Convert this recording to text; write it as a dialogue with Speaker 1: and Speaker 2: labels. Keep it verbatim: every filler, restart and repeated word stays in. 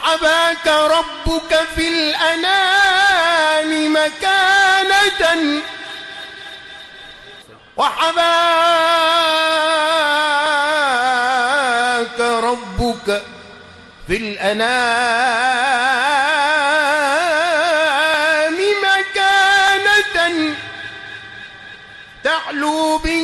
Speaker 1: وحباك ربك في الأنام مكانة، وحباك ربك في الأنام مكانة تعلو بها